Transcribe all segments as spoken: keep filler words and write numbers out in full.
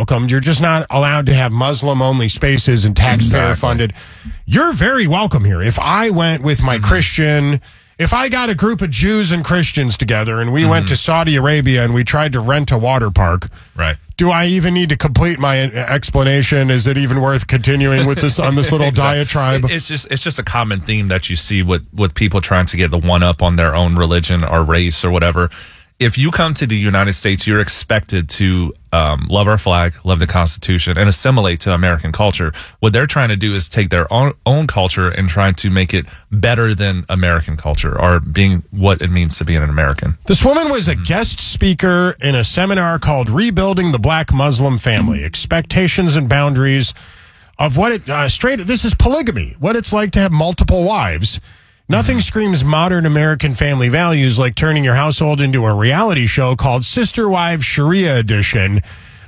welcomed. You're just not allowed to have Muslim-only spaces and taxpayer-funded. Exactly. You're very welcome here. If I went with my mm-hmm. Christian, if I got a group of Jews and Christians together and we mm-hmm. went to Saudi Arabia and we tried to rent a water park, right? Do I even need to complete my explanation? Is it even worth continuing with this on this little exactly. diatribe? It's just it's just a common theme that you see with, with people trying to get the one up on their own religion or race or whatever. If you come to the United States, you're expected to um, love our flag, love the Constitution, and assimilate to American culture. What they're trying to do is take their own, own culture and trying to make it better than American culture, or being what it means to be an American. This woman was a guest speaker in a seminar called Rebuilding the Black Muslim Family, Expectations and Boundaries of what it, uh, straight, this is polygamy, what it's like to have multiple wives. Nothing screams modern American family values like turning your household into a reality show called Sister Wives Sharia Edition.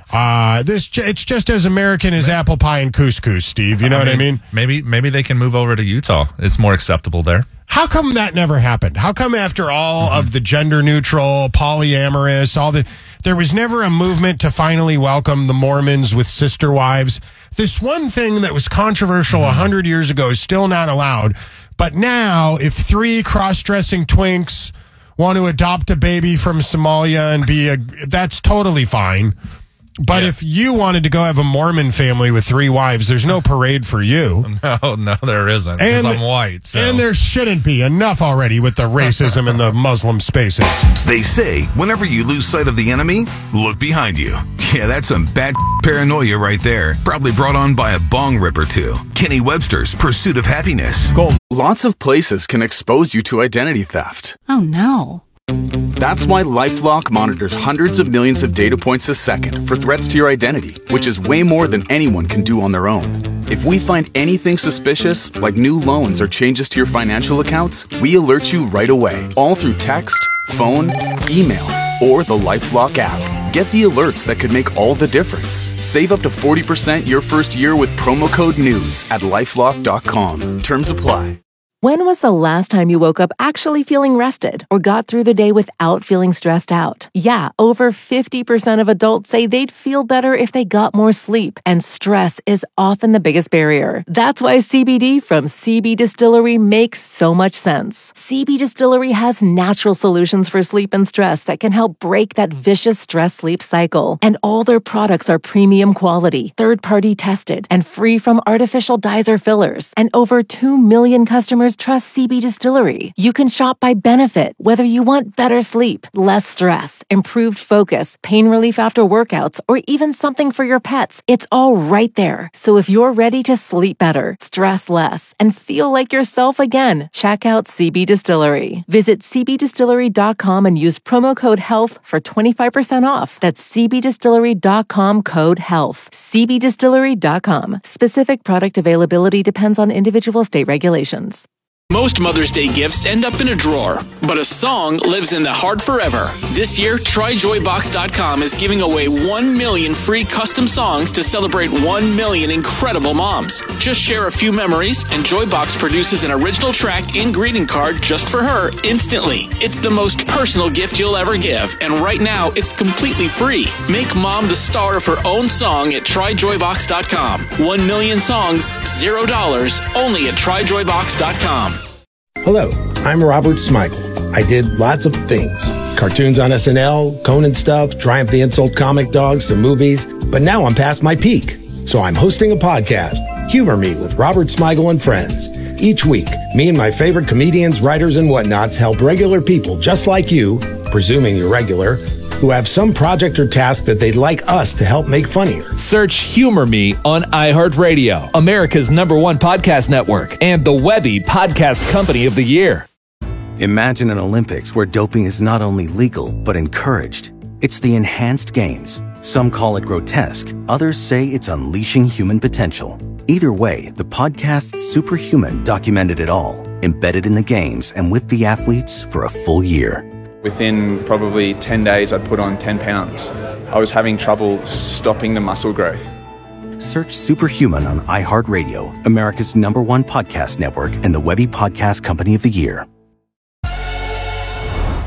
Uh, this it's just as American as apple pie and couscous, Steve. You know I what mean, I mean? Maybe maybe they can move over to Utah. It's more acceptable there. How come that never happened? How come after all mm-hmm. of the gender neutral, polyamorous, all the there was never a movement to finally welcome the Mormons with sister wives? This one thing that was controversial a mm-hmm. hundred years ago is still not allowed. But now, if three cross-dressing twinks want to adopt a baby from Somalia and be a, that's totally fine. But yeah. if you wanted to go have a Mormon family with three wives, there's no parade for you. No, no, there isn't, because I'm white. So. And there shouldn't be. Enough already with the racism in the Muslim spaces. They say whenever you lose sight of the enemy, look behind you. Yeah, that's some bad paranoia right there. Probably brought on by a bong rip or two. Kenny Webster's Pursuit of Happiness. Gold. Lots of places can expose you to identity theft. Oh, no. That's why LifeLock monitors hundreds of millions of data points a second for threats to your identity, which is way more than anyone can do on their own. If we find anything suspicious, like new loans or changes to your financial accounts, we alert you right away, all through text, phone, email, or the LifeLock app. Get the alerts that could make all the difference. Save up to forty percent your first year with promo code NEWS at lifelock dot com. Terms apply. When was the last time you woke up actually feeling rested or got through the day without feeling stressed out? Yeah, over fifty percent of adults say they'd feel better if they got more sleep, and stress is often the biggest barrier. That's why C B D from C B Distillery makes so much sense. C B Distillery has natural solutions for sleep and stress that can help break that vicious stress-sleep cycle. And all their products are premium quality, third-party tested, and free from artificial dyes or fillers. And over two million customers trust C B Distillery. You can shop by benefit, whether you want better sleep, less stress, improved focus, pain relief after workouts, or even something for your pets. It's all right there. So if you're ready to sleep better, stress less, and feel like yourself again, check out C B Distillery. Visit c b distillery dot com and use promo code HEALTH for twenty-five percent off. That's c b distillery dot com code HEALTH. c b distillery dot com. Specific product availability depends on individual state regulations. Most Mother's Day gifts end up in a drawer, but a song lives in the heart forever. This year, try joy box dot com is giving away one million free custom songs to celebrate one million incredible moms. Just share a few memories, and Joybox produces an original track and greeting card just for her instantly. It's the most personal gift you'll ever give, and right now, it's completely free. Make mom the star of her own song at try joy box dot com. One million songs, zero dollars, only at try joy box dot com. Hello, I'm Robert Smigel. I did lots of things. Cartoons on S N L, Conan stuff, Triumph the Insult comic dogs, some movies. But now I'm past my peak. So I'm hosting a podcast, Humor Me with Robert Smigel and Friends. Each week, me and my favorite comedians, writers, and whatnots help regular people just like you, presuming you're regular, who have some project or task that they'd like us to help make funnier. Search Humor Me on iHeartRadio, America's number one podcast network, and the Webby Podcast Company of the Year. Imagine an Olympics where doping is not only legal, but encouraged. It's the enhanced games. Some call it grotesque. Others say it's unleashing human potential. Either way, the podcast Superhuman documented it all, embedded in the games and with the athletes for a full year. Within probably ten days, I'd put on ten pounds. I was having trouble stopping the muscle growth. Search Superhuman on iHeartRadio, America's number one podcast network, and the Webby Podcast Company of the Year.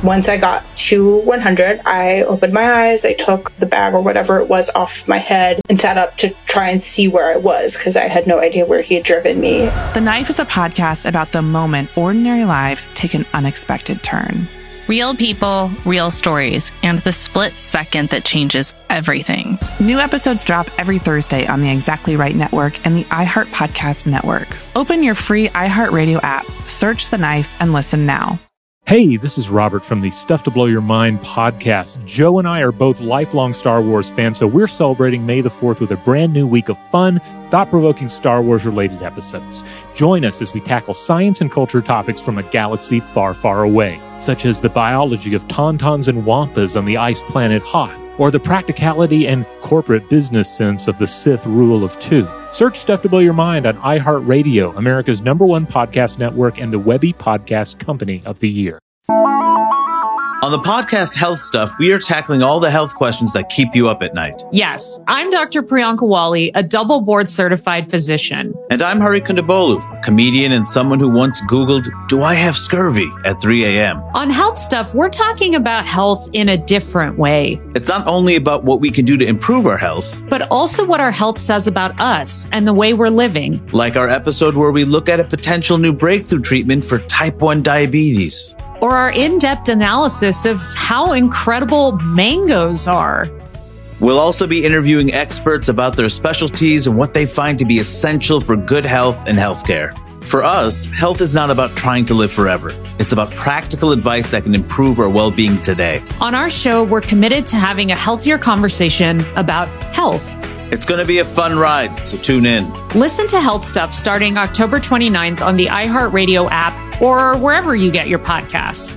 Once I got to one hundred, I opened my eyes, I took the bag or whatever it was off my head and sat up to try and see where I was because I had no idea where he had driven me. The Knife is a podcast about the moment ordinary lives take an unexpected turn. Real people, real stories, and the split second that changes everything. New episodes drop every Thursday on the Exactly Right Network and the iHeart Podcast Network. Open your free iHeartRadio app, search The Knife, and listen now. Hey, this is Robert from the Stuff to Blow Your Mind podcast. Joe and I are both lifelong Star Wars fans, so we're celebrating May the fourth with a brand new week of fun, thought-provoking Star Wars-related episodes. Join us as we tackle science and culture topics from a galaxy far, far away, such as the biology of tauntauns and wampas on the ice planet Hoth, or the practicality and corporate business sense of the Sith rule of two. Search Stuff to Blow Your Mind on iHeartRadio, America's number one podcast network and the Webby Podcast Company of the Year. On the podcast Health Stuff, we are tackling all the health questions that keep you up at night. Yes, I'm Doctor Priyanka Wali, a double board certified physician. And I'm Hari Kondabolu, a comedian and someone who once Googled, do I have scurvy at three a.m. On Health Stuff, we're talking about health in a different way. It's not only about what we can do to improve our health, but also what our health says about us and the way we're living. Like our episode where we look at a potential new breakthrough treatment for type one diabetes. Or our in-depth analysis of how incredible mangoes are. We'll also be interviewing experts about their specialties and what they find to be essential for good health and healthcare. For us, health is not about trying to live forever. It's about practical advice that can improve our well-being today. On our show, we're committed to having a healthier conversation about health. It's going to be a fun ride, so tune in. Listen to Health Stuff starting October twenty-ninth on the iHeartRadio app or wherever you get your podcasts.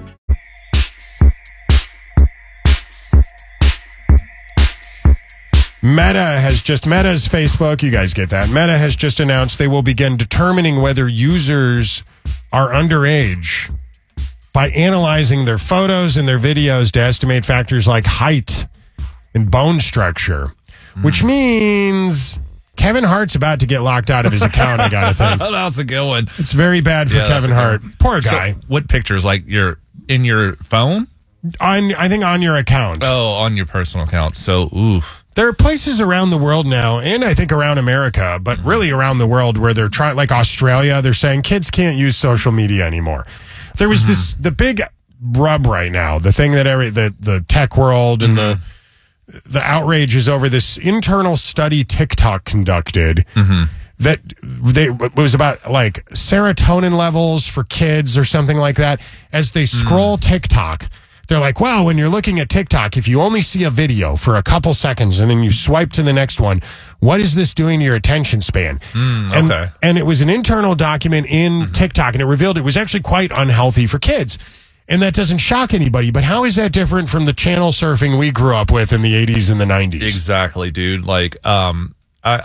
Meta has just, Meta's Facebook, you guys get that. Meta has just announced they will begin determining whether users are underage by analyzing their photos and their videos to estimate factors like height and bone structure. Which means Kevin Hart's about to get locked out of his account, I gotta think. That's a good one. It's very bad for Yeah, Kevin Hart. Poor guy. So what pictures? Like you're in your phone? On, I think on your account. Oh, on your personal account. So, oof. There are places around the world now, and I think around America, but really around the world where they're trying, like Australia, they're saying kids can't use social media anymore. There was mm-hmm. this, the big rub right now, the thing that every, the, the tech world and mm-hmm. the, the outrage is over this internal study TikTok conducted mm-hmm. that they it was about like serotonin levels for kids or something like that. As they scroll mm. TikTok, they're like, wow, when you're looking at TikTok, if you only see a video for a couple seconds and then you swipe to the next one, what is this doing to your attention span? Mm, and, okay. and it was an internal document in mm-hmm. TikTok, and it revealed it was actually quite unhealthy for kids. And that doesn't shock anybody, but how is that different from the channel surfing we grew up with in the eighties and the nineties? Exactly, dude. Like, um,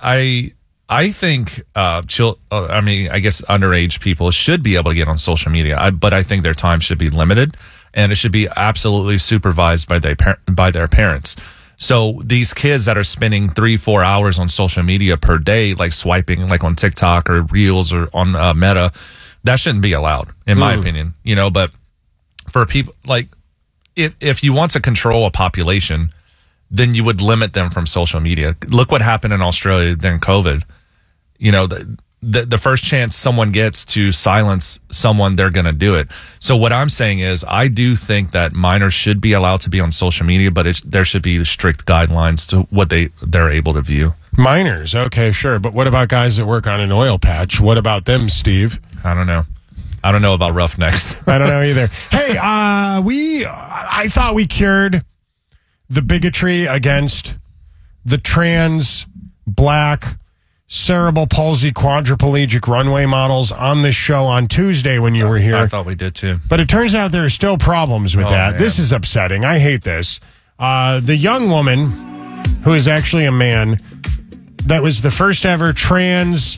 I, I, I think, uh, chil- uh, I mean, I guess underage people should be able to get on social media, I, but I think their time should be limited, and it should be absolutely supervised by their par- by their parents. So these kids that are spending three, four hours on social media per day, like swiping, like on TikTok or Reels or on uh, Meta, that shouldn't be allowed, in my mm. opinion. You know, but for people like if if you want to control a population, then you would limit them from social media. Look what happened in Australia during COVID. You know, the the, the first chance someone gets to silence someone, they're going to do it. So what I'm saying is, I do think that minors should be allowed to be on social media, but it, there should be strict guidelines to what they they're able to view. Minors, okay, sure, but what about guys that work on an oil patch? What about them, Steve? I don't know. I don't know about Roughnecks. I don't know either. Hey, uh, we, I thought we cured the bigotry against the trans, black, cerebral palsy, quadriplegic runway models on this show on Tuesday when you were here. I thought we did too. But it turns out there are still problems with oh, that. Man. This is upsetting. I hate this. Uh, the young woman, who is actually a man, that was the first ever trans,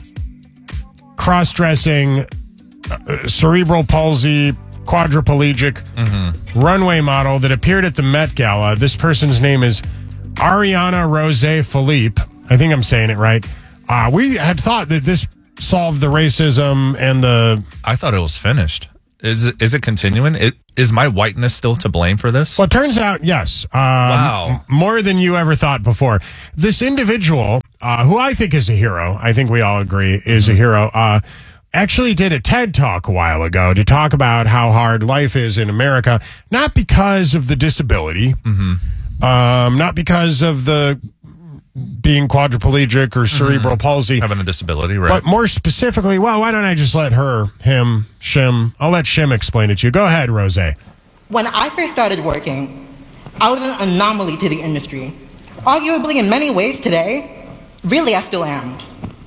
cross-dressing, Uh, cerebral palsy, quadriplegic mm-hmm. runway model that appeared at the Met Gala. This person's name is Ariana Rose Philippe. I think I'm saying it right. Uh, we had thought that this solved the racism and the... I thought it was finished. Is it, is it continuing? It, is my whiteness still to blame for this? Well, it turns out, yes. Um, Wow. m- More than you ever thought before. This individual, uh, who I think is a hero, I think we all agree is a hero, uh, actually did a TED Talk a while ago to talk about how hard life is in America, not because of the disability, um, not because of the being quadriplegic or cerebral palsy. Having a disability, right? But more specifically, well, why don't I just let her, him, Shim, I'll let Shim explain it to you. Go ahead, Rose. When I first started working, I was an anomaly to the industry. Arguably, in many ways today, really I still am.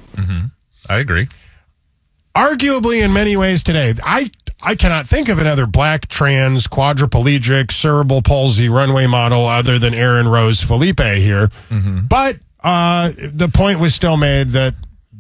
I agree. Arguably, in many ways today, I I cannot think of another black, trans, quadriplegic, cerebral palsy runway model other than Aaron Rose Felipe here. But uh, the point was still made that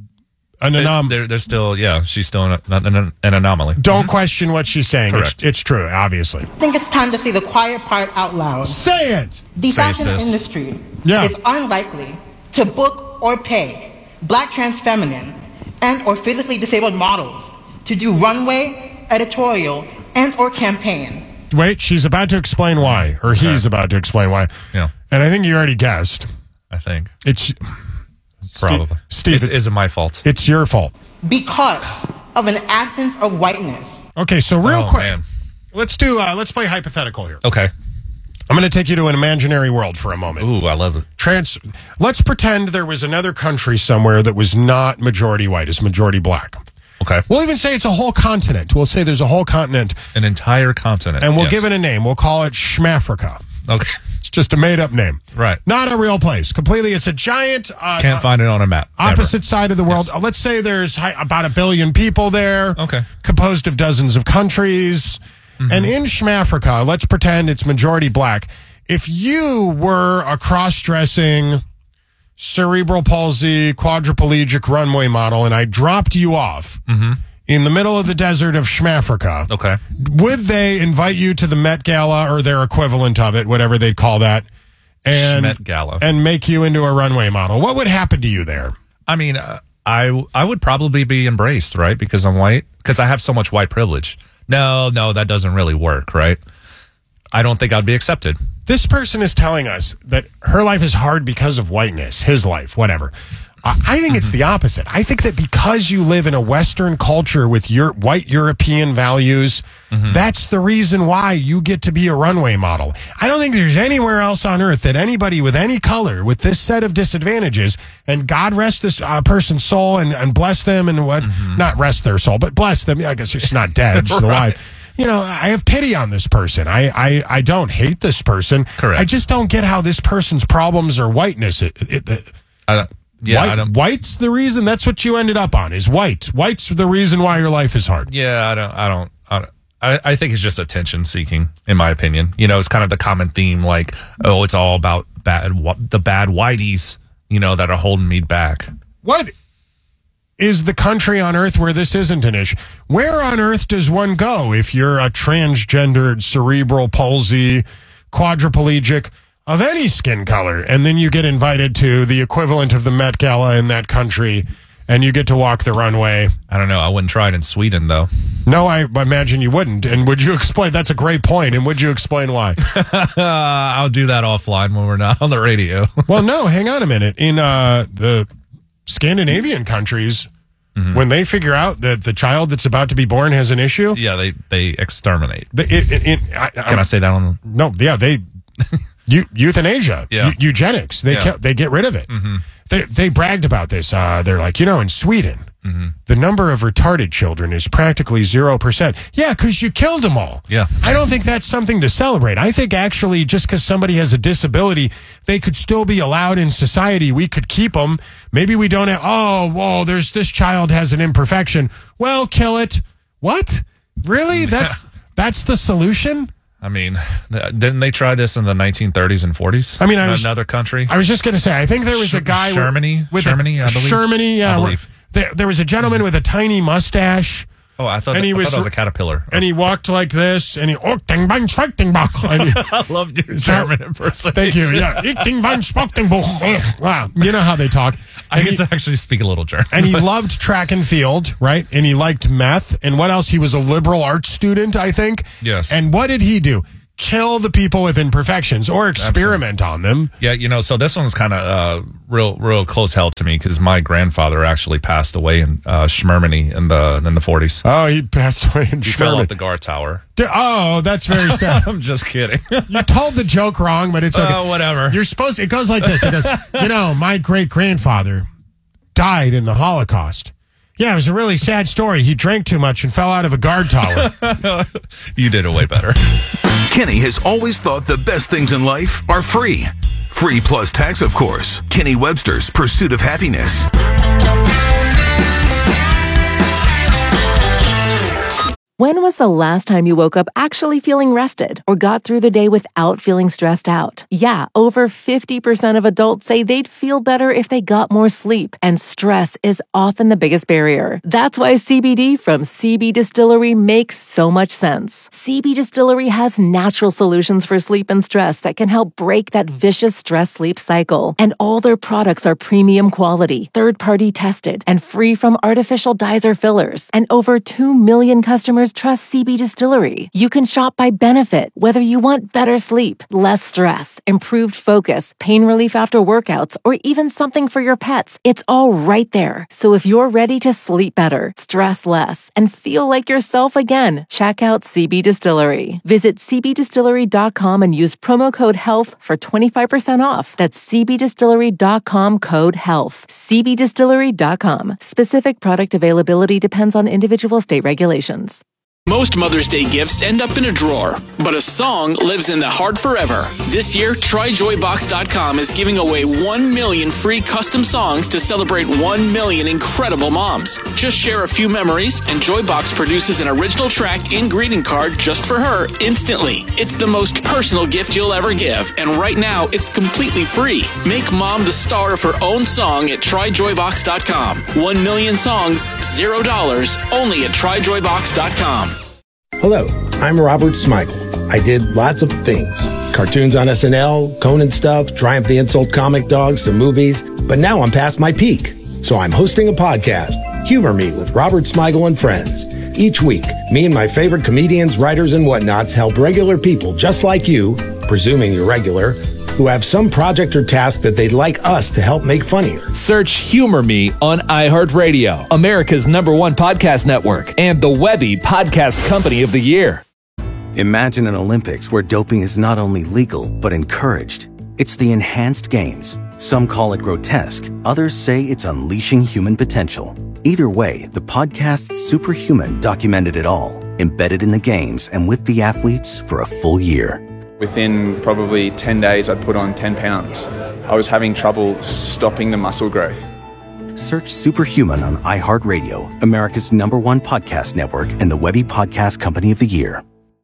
an anomaly. They're, they're still, yeah, she's still an, an, an anomaly. Don't question what she's saying. It's, Correct. it's true, obviously. I think it's time to say the quiet part out loud. Say it! The Say it, fashion sis. industry Yeah. is unlikely to book or pay black trans feminine and or physically disabled models to do runway, editorial, and or campaign. Wait, she's about to explain why, or he's about to explain why. Yeah. And I think you already guessed. I think. It's Probably. Steve, Is, is it my fault? It's your fault. Because of an absence of whiteness. Okay, so real Oh, quick, man. let's do. Uh, let's play hypothetical here. Okay. I'm going to take you to an imaginary world for a moment. Ooh, I love it. Trans. Let's pretend there was another country somewhere that was not majority white, it's majority black. Okay. We'll even say it's a whole continent. We'll say there's a whole continent, An entire continent. and we'll yes. give it a name. We'll call it Schmafrica. Okay. It's just a made-up name. Right. Not a real place. Completely. It's a giant. Uh, Can't find it on a map. Never. Opposite side of the world. Uh, Let's say there's hi- about a billion people there. Okay. Composed of dozens of countries. And in Schmafrica, let's pretend it's majority black. If you were a cross-dressing, cerebral palsy, quadriplegic runway model, and I dropped you off in the middle of the desert of Schmafrica, Okay. would they invite you to the Met Gala or their equivalent of it, whatever they'd call that, and Schmet Gala. and make you into a runway model? What would happen to you there? I mean, uh, I I would probably be embraced, right? Because I'm white. Because I have so much white privilege. No, no, that doesn't really work, right? I don't think I'd be accepted. This person is telling us that her life is hard because of whiteness, his life, whatever. Uh, I think it's the opposite. I think that because you live in a Western culture with your white European values, that's the reason why you get to be a runway model. I don't think there's anywhere else on earth that anybody with any color with this set of disadvantages, and God rest this uh, person's soul and, and bless them and what, not rest their soul, but bless them. I guess she's not dead, she's Right. alive. You know, I have pity on this person. I, I, I don't hate this person. Correct. I just don't get how this person's problems are whiteness. It, it, it, I don't, yeah, white, I don't. white's the reason. That's what you ended up on. Is white. White's the reason why your life is hard. Yeah, I don't. I don't. I, don't I, I think it's just attention seeking, in my opinion. You know, it's kind of the common theme, like, oh, it's all about bad, the bad whiteys, you know, that are holding me back. What is the country on earth where this isn't an issue? Where on earth does one go if you're a transgendered, cerebral palsy, quadriplegic of any skin color, and then you get invited to the equivalent of the Met Gala in that country, and you get to walk the runway? I don't know. I wouldn't try it in Sweden, though. No, I imagine you wouldn't. And would you explain? That's a great point. And would you explain why? uh, I'll do that offline when we're not on the radio. Well, no, hang on a minute. In uh, the Scandinavian countries, when they figure out that the child that's about to be born has an issue, Yeah, they they exterminate. they, it, it, it, I, Can I say that on? No, yeah, they eu, euthanasia, Yeah. eu, eugenics. They Yeah. ke- they get rid of it. Mhm. They they bragged about this. Uh, they're like, you know, in Sweden, the number of retarded children is practically zero percent. Yeah, because you killed them all. Yeah. I don't think that's something to celebrate. I think actually, just because somebody has a disability, they could still be allowed in society. We could keep them. Maybe we don't have. Oh, whoa! There's this child has an imperfection. Well, kill it. What? Really? That's that's the solution? I mean, th- didn't they try this in the nineteen thirties and forties? I mean, I in was- another country. I was just going to say, I think there was a guy Germany, with Germany, a, I believe. Germany, yeah. I where- believe. There, there was a gentleman with a tiny mustache Oh, I thought, and that, he I was, thought that was a caterpillar. And he walked like this, and he, oh, ding, bang, schweig, ding, bach. And he- I loved your German impersonation. Thank you. Yeah. Ich, ding, bang, schweig, ding, bach. Wow. You know how they talk. I And can he- actually speak a little German. And he loved track and field, right? And he liked meth. And what else? He was a liberal arts student, I think. Yes. And what did he do? Kill the people with imperfections or experiment on them. Yeah, you know, so this one's kind of uh, real, real close held to me because my grandfather actually passed away in uh, Schmermany in the in the forties. Oh, he passed away in He fell Schmermany. off the guard tower. D- Oh, that's very sad. I'm just kidding. You told the joke wrong, but it's okay. Oh, whatever. You're supposed. It goes like this. It goes. You know, my great grandfather died in the Holocaust. Yeah, it was a really sad story. He drank too much and fell out of a guard tower. You did it way better. Kenny has always thought the best things in life are free. Free plus tax, of course. Kenny Webster's Pursuit of Happiness. When was the last time you woke up actually feeling rested or got through the day without feeling stressed out? Yeah, over fifty percent of adults say they'd feel better if they got more sleep, and stress is often the biggest barrier. That's why C B D from C B Distillery makes so much sense. C B Distillery has natural solutions for sleep and stress that can help break that vicious stress-sleep cycle. And all their products are premium quality, third-party tested, and free from artificial dyes or fillers. And over two million customers trust C B Distillery. You can shop by benefit, whether you want better sleep, less stress, improved focus, pain relief after workouts, or even something for your pets. It's all right there. So if you're ready to sleep better, stress less, and feel like yourself again, check out C B Distillery. Visit c b distillery dot com and use promo code HEALTH for twenty-five percent off. That's c b distillery dot com code HEALTH. c b distillery dot com. Specific product availability depends on individual state regulations. Most Mother's Day gifts end up in a drawer, but a song lives in the heart forever. This year, try joy box dot com is giving away one million free custom songs to celebrate one million incredible moms. Just share a few memories, and Joybox produces an original track and greeting card just for her instantly. It's the most personal gift you'll ever give, and right now, it's completely free. Make mom the star of her own song at try joy box dot com. One million songs, zero dollars, only at try joy box dot com. Hello, I'm Robert Smigel. I did lots of things. Cartoons on S N L, Conan stuff, Triumph the Insult Comic Dog, some movies. But now I'm past my peak. So I'm hosting a podcast, Humor Me with Robert Smigel and Friends. Each week, me and my favorite comedians, writers, and whatnots help regular people just like you, presuming you're regular, who have some project or task that they'd like us to help make funnier. Search Humor Me on iHeartRadio, America's number one podcast network, and the Webby Podcast Company of the Year. Imagine an Olympics where doping is not only legal, but encouraged. It's the enhanced games. Some call it grotesque. Others say it's unleashing human potential. Either way, the podcast Superhuman documented it all, embedded in the games and with the athletes for a full year. Within probably ten days, I'd put on ten pounds. I was having trouble stopping the muscle growth. Search Superhuman on iHeartRadio, America's number one podcast network, and the Webby Podcast Company of the Year.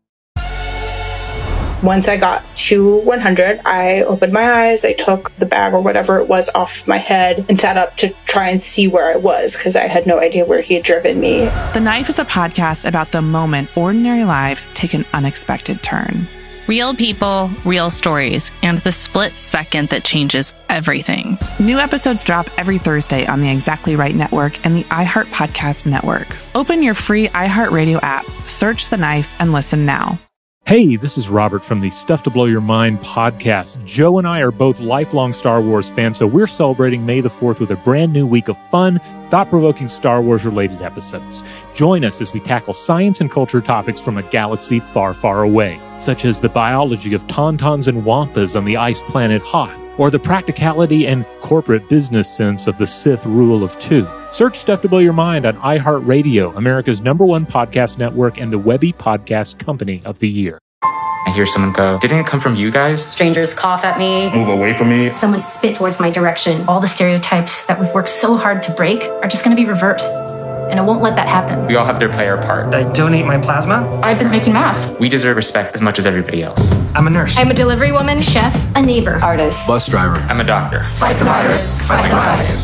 Once I got to one hundred, I opened my eyes, I took the bag or whatever it was off my head and sat up to try and see where I was because I had no idea where he had driven me. The Knife is a podcast about the moment ordinary lives take an unexpected turn. Real people, real stories, and the split second that changes everything. New episodes drop every Thursday on the Exactly Right Network and the iHeart Podcast Network. Open your free iHeartRadio app, search The Knife, and listen now. Hey, this is Robert from the Stuff to Blow Your Mind podcast. Joe and I are both lifelong Star Wars fans, so we're celebrating May the fourth with a brand new week of fun, thought-provoking Star Wars-related episodes. Join us as we tackle science and culture topics from a galaxy far, far away, such as the biology of tauntauns and wampas on the ice planet Hoth, or the practicality and corporate business sense of the Sith rule of two. Search Stuff to Blow Your Mind on iHeartRadio, America's number one podcast network, and the Webby Podcast Company of the Year. I hear someone go, didn't it come from you guys? Strangers cough at me. Move away from me. Someone spit towards my direction. All the stereotypes that we've worked so hard to break are just going to be reversed. And I won't let that happen. We all have to play our part. I donate my plasma. I've been making masks. We deserve respect as much as everybody else. I'm a nurse. I'm a delivery woman, chef, a neighbor, artist, Bus driver. I'm a doctor. Fight the virus. Fight the virus.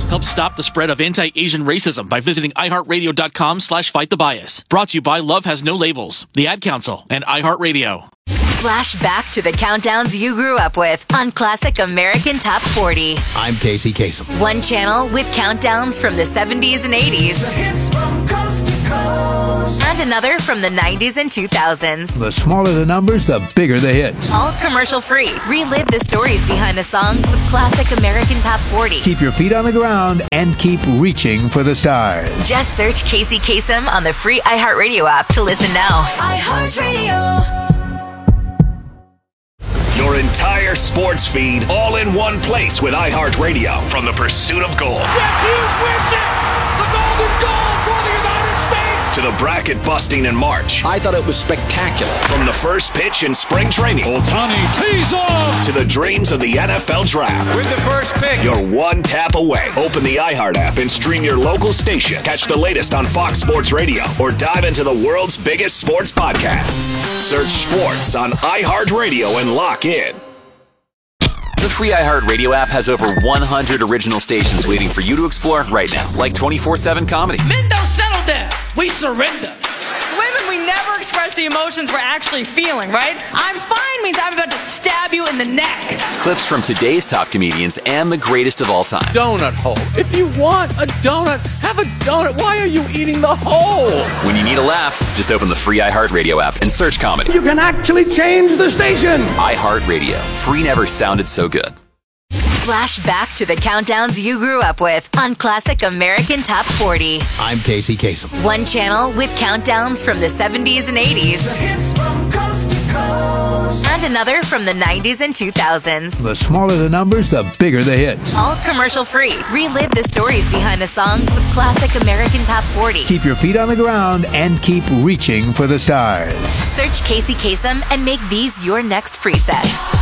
Help stop the spread of anti-Asian racism by visiting iHeartRadio.com slash fight the bias. Brought to you by Love Has No Labels, the Ad Council, and iHeartRadio. Flash back to the countdowns you grew up with on Classic American Top forty. I'm Casey Kasem. One channel with countdowns from the seventies and eighties. The hits from coast to coast. And another from the nineties and two thousands. The smaller the numbers, the bigger the hits. All commercial free. Relive the stories behind the songs with Classic American Top forty. Keep your feet on the ground and keep reaching for the stars. Just search Casey Kasem on the free iHeartRadio app to listen now. iHeartRadio. Your entire sports feed all in one place with iHeartRadio from the pursuit of gold. Jeff Hughes wins it! The golden goal for the United States! To the bracket busting in March. I thought it was spectacular. From the first pitch in spring training. Ohtani tees off! To the dreams of the N F L draft. With the first pick. You're one tap away. Open the iHeart app and stream your local station. Catch the latest on Fox Sports Radio or dive into the world's biggest sports podcasts. Search sports on iHeartRadio and lock in. The free iHeartRadio app has over one hundred original stations waiting for you to explore right now, like twenty-four seven comedy. Men don't settle down. We surrender. Women, we never express the emotions we're actually feeling, right? I'm fine means I'm about to stab you in the neck. Clips from today's top comedians and the greatest of all time. Donut hole. If you want a donut, have a donut. Why are you eating the hole? When you need a laugh, just open the free iHeartRadio app and search comedy. You can actually change the station. iHeartRadio. Free never sounded so good. Flash back to the countdowns you grew up with on Classic American Top forty. I'm Casey Kasem. One channel with countdowns from the seventies and eighties. The hits from coast to coast. And another from the nineties and two thousands. The smaller the numbers, the bigger the hits. All commercial free. Relive the stories behind the songs with Classic American Top forty. Keep your feet on the ground and keep reaching for the stars. Search Casey Kasem and make these your next presets.